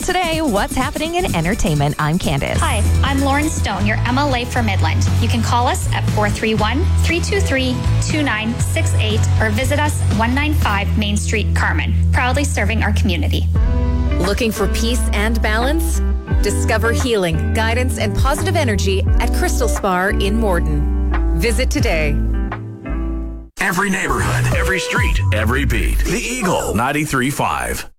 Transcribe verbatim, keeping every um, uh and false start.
today, what's happening in entertainment? I'm Candace. Hi, I'm Lauren Stone, your M L A for Midland. You can call us at four three one, three two three, two nine six eight or visit us one ninety-five Main Street, Carmen. Proudly serving our community. Looking for peace and balance? Discover healing, guidance, and positive energy at Crystal Spa in Morden. Visit today. Every neighborhood, every street, every beat. The Eagle ninety-three point five.